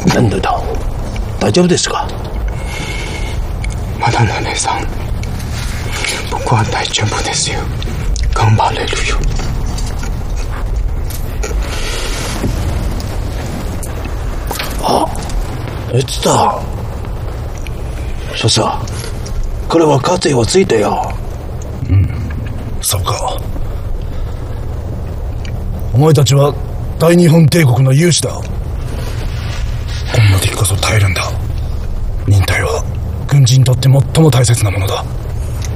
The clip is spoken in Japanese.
なんだだ、大丈夫ですか？ マダムの姉さん、僕は大丈夫ですよ。頑張れるよ。 あ、熱だ。少佐、これは風邪をついたよ。 そうか。お前たちは大日本帝国の勇士だ。こんな敵こそ耐えるんだ。忍耐は軍人にとって最も大切なものだ。